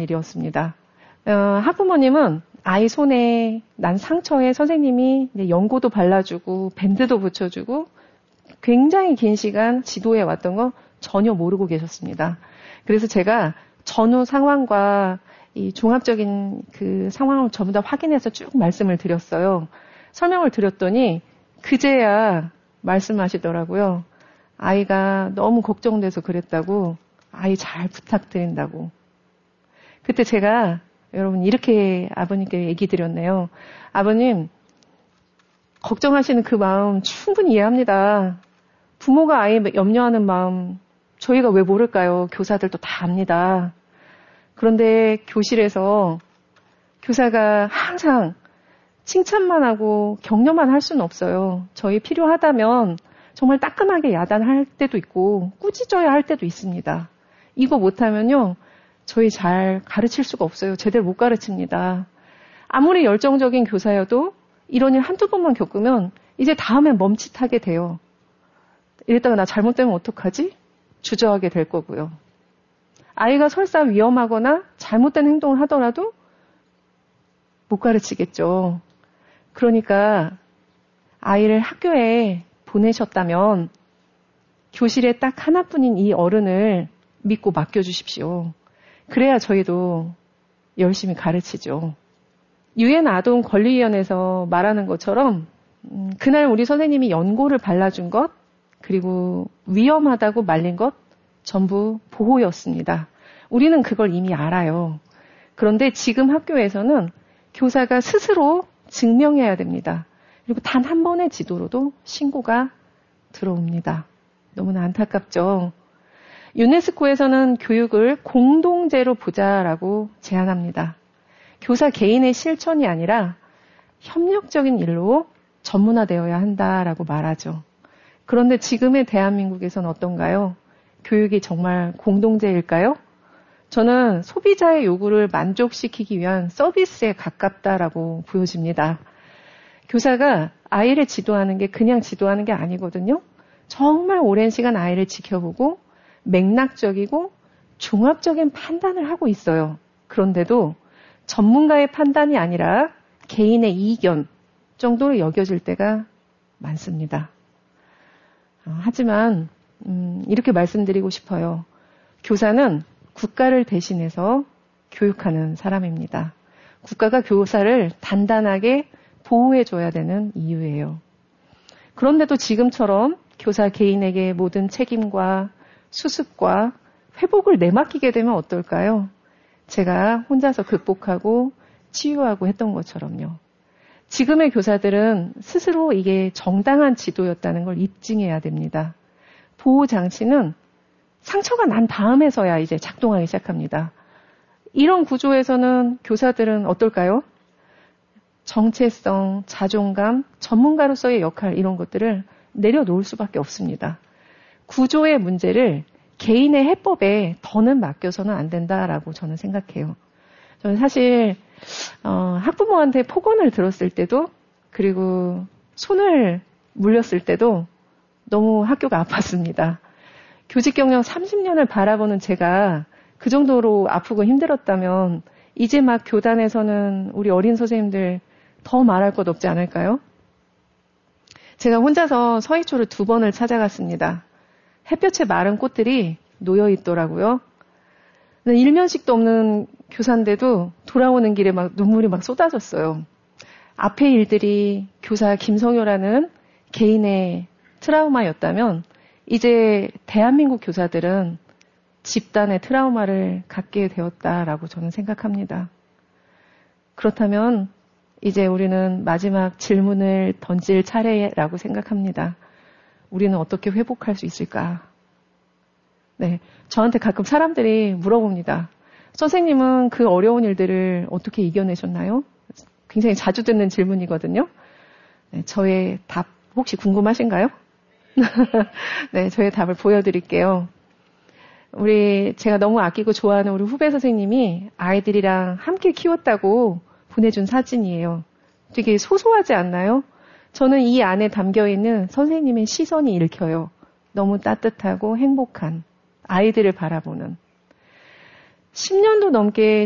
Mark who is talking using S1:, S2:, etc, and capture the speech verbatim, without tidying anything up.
S1: 일이었습니다. 어, 학부모님은 아이 손에 난 상처에 선생님이 이제 연고도 발라주고 밴드도 붙여주고 굉장히 긴 시간 지도해 왔던 거 전혀 모르고 계셨습니다. 그래서 제가 전후 상황과 이 종합적인 그 상황을 전부 다 확인해서 쭉 말씀을 드렸어요. 설명을 드렸더니 그제야 말씀하시더라고요. 아이가 너무 걱정돼서 그랬다고, 아이 잘 부탁드린다고. 그때 제가 여러분 이렇게 아버님께 얘기 드렸네요. 아버님, 걱정하시는 그 마음 충분히 이해합니다. 부모가 아이 염려하는 마음 저희가 왜 모를까요? 교사들도 다 압니다. 그런데 교실에서 교사가 항상 칭찬만 하고 격려만 할 수는 없어요. 저희 필요하다면 정말 따끔하게 야단할 때도 있고 꾸짖어야 할 때도 있습니다. 이거 못하면요, 저희 잘 가르칠 수가 없어요. 제대로 못 가르칩니다. 아무리 열정적인 교사여도 이런 일 한두 번만 겪으면 이제 다음엔 멈칫하게 돼요. 이랬다가 나 잘못되면 어떡하지? 주저하게 될 거고요. 아이가 설사 위험하거나 잘못된 행동을 하더라도 못 가르치겠죠. 그러니까 아이를 학교에 보내셨다면 교실에 딱 하나뿐인 이 어른을 믿고 맡겨주십시오. 그래야 저희도 열심히 가르치죠. 유엔 아동 권리위원회에서 말하는 것처럼 음, 그날 우리 선생님이 연고를 발라준 것, 그리고 위험하다고 말린 것 전부 보호였습니다. 우리는 그걸 이미 알아요. 그런데 지금 학교에서는 교사가 스스로 증명해야 됩니다. 그리고 단 한 번의 지도로도 신고가 들어옵니다. 너무나 안타깝죠. 유네스코에서는 교육을 공동체로 보자라고 제안합니다. 교사 개인의 실천이 아니라 협력적인 일로 전문화되어야 한다라고 말하죠. 그런데 지금의 대한민국에서는 어떤가요? 교육이 정말 공동체일까요? 저는 소비자의 요구를 만족시키기 위한 서비스에 가깝다라고 보여집니다. 교사가 아이를 지도하는 게 그냥 지도하는 게 아니거든요. 정말 오랜 시간 아이를 지켜보고 맥락적이고 종합적인 판단을 하고 있어요. 그런데도 전문가의 판단이 아니라 개인의 이견 정도로 여겨질 때가 많습니다. 하지만 음, 이렇게 말씀드리고 싶어요. 교사는 국가를 대신해서 교육하는 사람입니다. 국가가 교사를 단단하게 보호해줘야 되는 이유예요. 그런데도 지금처럼 교사 개인에게 모든 책임과 수습과 회복을 내맡기게 되면 어떨까요? 제가 혼자서 극복하고 치유하고 했던 것처럼요. 지금의 교사들은 스스로 이게 정당한 지도였다는 걸 입증해야 됩니다. 보호장치는 상처가 난 다음에서야 이제 작동하기 시작합니다. 이런 구조에서는 교사들은 어떨까요? 정체성, 자존감, 전문가로서의 역할 이런 것들을 내려놓을 수밖에 없습니다. 구조의 문제를 개인의 해법에 더는 맡겨서는 안 된다라고 저는 생각해요. 저는 사실 어, 학부모한테 폭언을 들었을 때도, 그리고 손을 물렸을 때도 너무 학교가 아팠습니다. 교직 경력 삼십 년을 바라보는 제가 그 정도로 아프고 힘들었다면 이제 막 교단에서는 우리 어린 선생님들 더 말할 것 없지 않을까요? 제가 혼자서 서희초를 두 번을 찾아갔습니다. 햇볕에 마른 꽃들이 놓여 있더라고요. 일면식도 없는 교사인데도 돌아오는 길에 막 눈물이 막 쏟아졌어요. 앞의 일들이 교사 김성효라는 개인의 트라우마였다면 이제 대한민국 교사들은 집단의 트라우마를 갖게 되었다라고 저는 생각합니다. 그렇다면 이제 우리는 마지막 질문을 던질 차례라고 생각합니다. 우리는 어떻게 회복할 수 있을까? 네, 저한테 가끔 사람들이 물어봅니다. 선생님은 그 어려운 일들을 어떻게 이겨내셨나요? 굉장히 자주 듣는 질문이거든요. 네, 저의 답 혹시 궁금하신가요? 네, 저의 답을 보여드릴게요. 우리 제가 너무 아끼고 좋아하는 우리 후배 선생님이 아이들이랑 함께 키웠다고 보내준 사진이에요. 되게 소소하지 않나요? 저는 이 안에 담겨있는 선생님의 시선이 읽혀요. 너무 따뜻하고 행복한 아이들을 바라보는. 십 년도 넘게